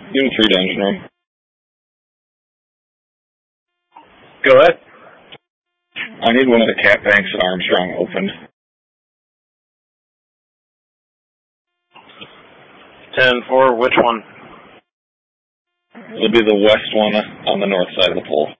Unit 3 to engine room. Go ahead. I need one of the cap banks at Armstrong opened. 10-4, which one? It'll be the west one on the north side of the pole.